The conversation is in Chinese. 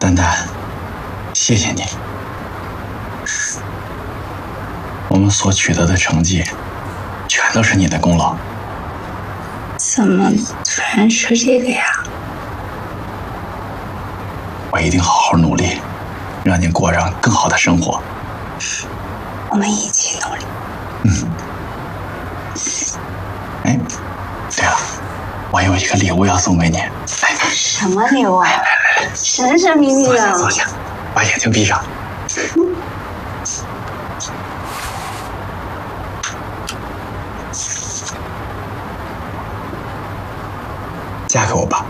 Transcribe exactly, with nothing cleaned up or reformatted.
丹丹，谢谢你。我们所取得的成绩，全都是你的功劳。 怎么突然说这个呀？ 我一定好好努力，让你过上更好的生活。 我们一起努力。 嗯。哎，对了，我有一个礼物要送给你。来， 什么礼物啊？神神秘秘的。 坐下，坐下，把眼睛闭上。嗯、嫁给我吧。